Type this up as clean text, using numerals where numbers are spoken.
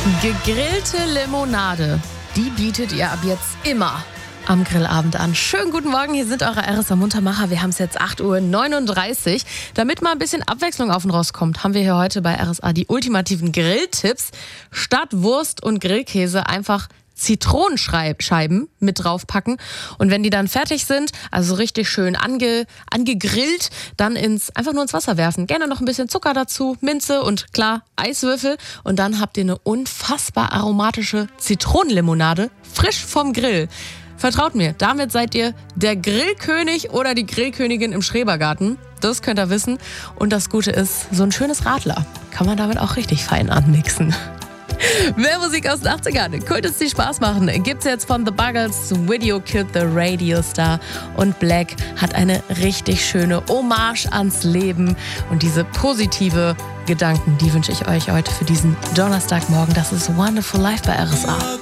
Gegrillte Limonade, die bietet ihr ab jetzt immer am Grillabend an. Schönen guten Morgen, hier sind eure RSA Muntermacher. Wir haben es jetzt 8:39 Uhr. Damit mal ein bisschen Abwechslung auf und rauskommt, haben wir hier heute bei RSA die ultimativen Grilltipps. Statt Wurst und Grillkäse einfach Zitronenscheiben mit draufpacken. Und wenn die dann fertig sind, also richtig schön angegrillt, dann einfach nur ins Wasser werfen. Gerne noch ein bisschen Zucker dazu, Minze und klar Eiswürfel. Und dann habt ihr eine unfassbar aromatische Zitronenlimonade, frisch vom Grill. Vertraut mir, damit seid ihr der Grillkönig oder die Grillkönigin im Schrebergarten. Das könnt ihr wissen. Und das Gute ist, so ein schönes Radler kann man damit auch richtig fein anmixen. Mehr Musik aus den 80ern, Kultus, die Spaß machen, gibt's jetzt von The Buggles, Video Killed the Radio Star, und Black hat eine richtig schöne Hommage ans Leben. Und diese positive Gedanken, die wünsche ich euch heute für diesen Donnerstagmorgen. Das ist Wonderful Life bei RSA.